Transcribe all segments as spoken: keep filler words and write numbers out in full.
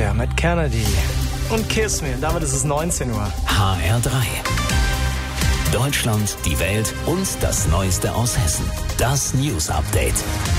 Dermot Kennedy und Kiss Me. Und damit ist es neunzehn Uhr. H R drei. Deutschland, die Welt und das Neueste aus Hessen. Das News Update.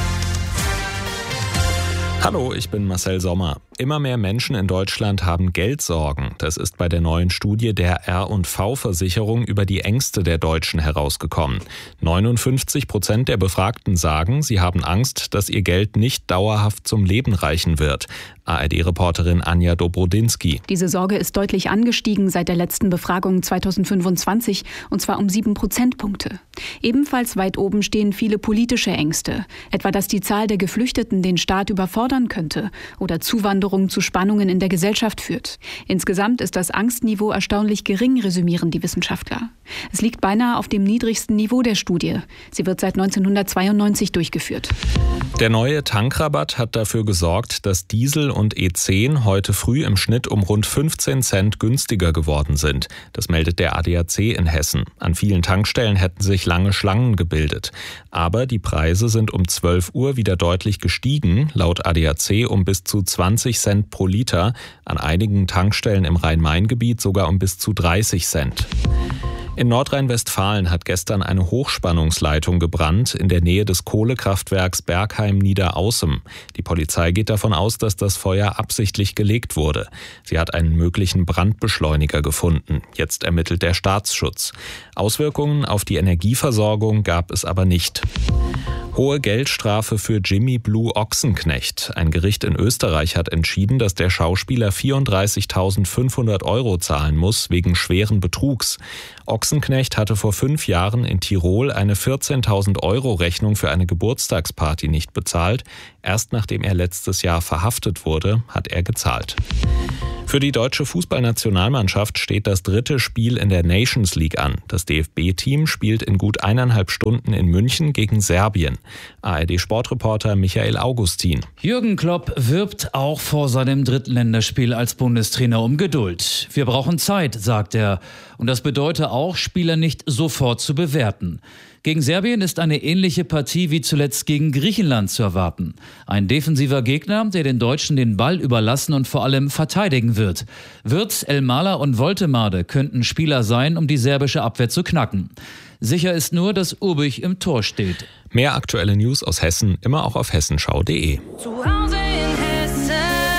Hallo, ich bin Marcel Sommer. Immer mehr Menschen in Deutschland haben Geldsorgen. Das ist bei der neuen Studie der R und V-Versicherung über die Ängste der Deutschen herausgekommen. neunundfünfzig Prozent der Befragten sagen, sie haben Angst, dass ihr Geld nicht dauerhaft zum Leben reichen wird. A R D-Reporterin Anja Dobrodinsky. Diese Sorge ist deutlich angestiegen seit der letzten Befragung zweitausendfünfundzwanzig, und zwar um sieben Prozentpunkte. Ebenfalls weit oben stehen viele politische Ängste, etwa dass die Zahl der Geflüchteten den Staat überfordern könnte oder Zuwanderung zu Spannungen in der Gesellschaft führt. Insgesamt ist das Angstniveau erstaunlich gering, resümieren die Wissenschaftler. Es liegt beinahe auf dem niedrigsten Niveau der Studie. Sie wird seit neunzehnhundertzweiundneunzig durchgeführt. Der neue Tankrabatt hat dafür gesorgt, dass Diesel und E zehn heute früh im Schnitt um rund fünfzehn Cent günstiger geworden sind. Das meldet der A D A C in Hessen. An vielen Tankstellen hätten sich lange Schlangen gebildet. Aber die Preise sind um zwölf Uhr wieder deutlich gestiegen, laut A D A C um bis zu zwanzig Cent pro Liter, an einigen Tankstellen im Rhein-Main-Gebiet sogar um bis zu dreißig Cent. In Nordrhein-Westfalen hat gestern eine Hochspannungsleitung gebrannt in der Nähe des Kohlekraftwerks Bergheim-Niederaußem. Die Polizei geht davon aus, dass das Feuer absichtlich gelegt wurde. Sie hat einen möglichen Brandbeschleuniger gefunden. Jetzt ermittelt der Staatsschutz. Auswirkungen auf die Energieversorgung gab es aber nicht. Hohe Geldstrafe für Jimmy Blue Ochsenknecht. Ein Gericht in Österreich hat entschieden, dass der Schauspieler vierunddreißigtausendfünfhundert Euro zahlen muss wegen schweren Betrugs. Ochsenknecht hatte vor fünf Jahren in Tirol eine vierzehntausend Euro Rechnung für eine Geburtstagsparty nicht bezahlt. Erst nachdem er letztes Jahr verhaftet wurde, hat er gezahlt. Für die deutsche Fußballnationalmannschaft steht das dritte Spiel in der Nations League an. Das D F B-Team spielt in gut eineinhalb Stunden in München gegen Serbien. A R D-Sportreporter Michael Augustin. Jürgen Klopp wirbt auch vor seinem dritten Länderspiel als Bundestrainer um Geduld. Wir brauchen Zeit, sagt er. Und das bedeutet auch, Spieler nicht sofort zu bewerten. Gegen Serbien ist eine ähnliche Partie wie zuletzt gegen Griechenland zu erwarten. Ein defensiver Gegner, der den Deutschen den Ball überlassen und vor allem verteidigen wird. Wirtz, Elmaler und Woltemade könnten Spieler sein, um die serbische Abwehr zu knacken. Sicher ist nur, dass Urbich im Tor steht. Mehr aktuelle News aus Hessen immer auch auf hessenschau punkt de. Zu Hause in Hessen.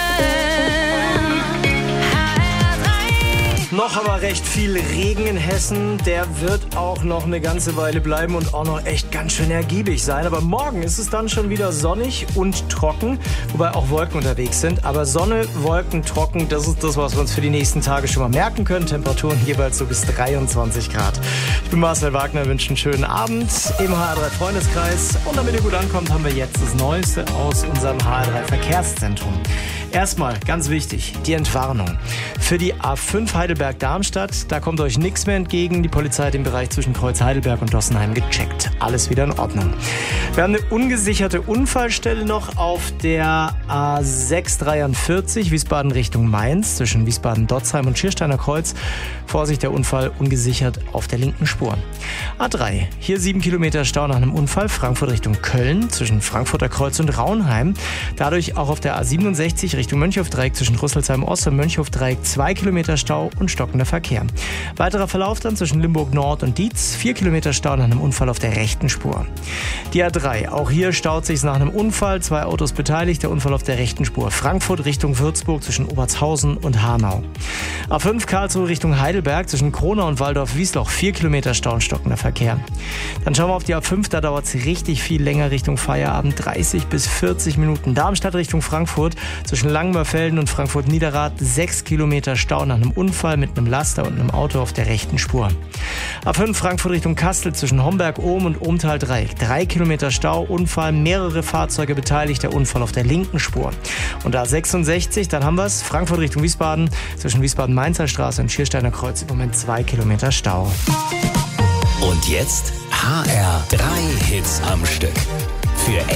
Noch aber recht viel Regen in Hessen. Der wird auch noch eine ganze Weile bleiben und auch noch echt ganz schön ergiebig sein. Aber morgen ist es dann schon wieder sonnig und trocken, wobei auch Wolken unterwegs sind. Aber Sonne, Wolken, trocken, das ist das, was wir uns für die nächsten Tage schon mal merken können. Temperaturen jeweils so bis dreiundzwanzig Grad. Ich bin Marcel Wagner, wünsche einen schönen Abend im H R drei Freundeskreis. Und damit ihr gut ankommt, haben wir jetzt das Neueste aus unserem H R drei Verkehrszentrum. Erstmal, ganz wichtig, die Entwarnung. Für die A fünf Heidelberg-Darmstadt, da kommt euch nichts mehr entgegen. Die Polizei hat den Bereich zwischen Kreuz Heidelberg und Dossenheim gecheckt. Alles wieder in Ordnung. Wir haben eine ungesicherte Unfallstelle noch auf der A sechs dreiundvierzig Wiesbaden Richtung Mainz zwischen Wiesbaden-Dotzheim und Schiersteiner Kreuz. Vorsicht, der Unfall ungesichert auf der linken Spur. A drei, hier sieben Kilometer Stau nach einem Unfall. Frankfurt Richtung Köln zwischen Frankfurter Kreuz und Raunheim. Dadurch auch auf der A siebenundsechzig Richtung Mönchhofdreieck zwischen Rüsselsheim Ost und Mönchhofdreieck zwei Kilometer Stau und stockender Verkehr. Weiterer Verlauf dann zwischen Limburg Nord und Dietz, vier Kilometer Stau nach einem Unfall auf der rechten Spur. Die A drei, auch hier staut sich nach einem Unfall, zwei Autos beteiligt, der Unfall auf der rechten Spur. Frankfurt Richtung Würzburg zwischen Obertshausen und Hanau. A fünf Karlsruhe Richtung Heidelberg zwischen Kronau und Waldorf-Wiesloch, vier Kilometer Stau und stockender Verkehr. Dann schauen wir auf die A fünf, da dauert es richtig viel länger Richtung Feierabend, dreißig bis vierzig Minuten. Darmstadt Richtung Frankfurt zwischen Langenmörfelden und Frankfurt-Niederrad, sechs Kilometer Stau nach einem Unfall mit einem Laster und einem Auto auf der rechten Spur. A fünf Frankfurt Richtung Kastel zwischen Homberg-Ohm und Ohmtal-Dreieck, drei Kilometer Stau, Unfall, mehrere Fahrzeuge beteiligt, der Unfall auf der linken Spur. Und A sechsundsechzig, dann haben wir es, Frankfurt Richtung Wiesbaden, zwischen Wiesbaden-Mainzer Straße und Schiersteiner Kreuz im Moment zwei Kilometer Stau. Und jetzt H R drei Hits am Stück. Für